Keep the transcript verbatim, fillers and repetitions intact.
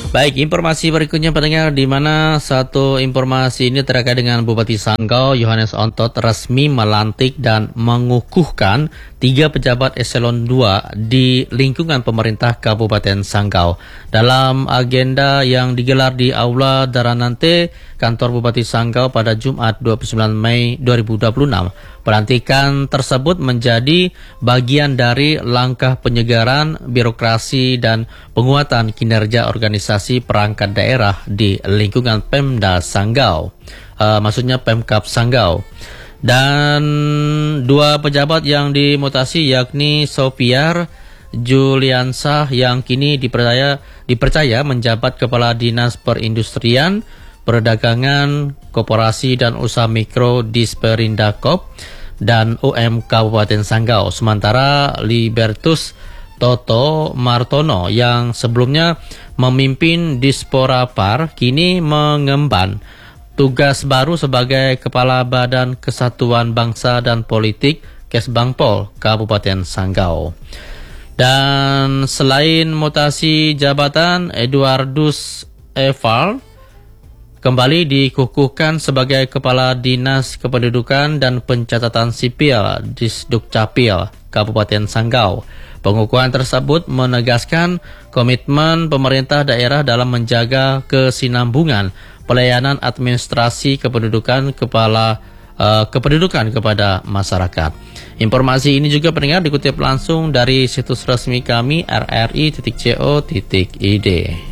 Baik, informasi berikutnya pendengar, di mana satu informasi ini terkait dengan Bupati Sanggau Yohanes Ontot resmi melantik dan mengukuhkan tiga pejabat eselon dua di lingkungan pemerintah Kabupaten Sanggau. Dalam agenda yang digelar di Aula Daranante, kantor Bupati Sanggau pada Jumat dua puluh sembilan Mei dua ribu dua puluh enam, pelantikan tersebut menjadi bagian dari langkah penyegaran birokrasi dan penguatan kinerja organisasi perangkat daerah di lingkungan Pemda Sanggau, uh, maksudnya Pemkab Sanggau. Dan dua pejabat yang dimutasi yakni Sofiar Juliansah yang kini dipercaya dipercaya menjabat Kepala Dinas Perindustrian, Perdagangan, Koperasi dan Usaha Mikro Disperindakop dan U M Kabupaten Sanggau. Sementara Libertus Toto Martono yang sebelumnya memimpin Disporapar kini mengemban tugas baru sebagai Kepala Badan Kesatuan Bangsa dan Politik Kesbangpol Kabupaten Sanggau. Dan selain mutasi jabatan, Eduardus Eval kembali dikukuhkan sebagai Kepala Dinas Kependudukan dan Pencatatan Sipil Disdukcapil Kabupaten Sanggau. Pengukuhan tersebut menegaskan komitmen pemerintah daerah dalam menjaga kesinambungan pelayanan administrasi kependudukan kepala uh, kependudukan kepada masyarakat. Informasi ini juga pendengar dikutip langsung dari situs resmi kami r r i titik co titik i d.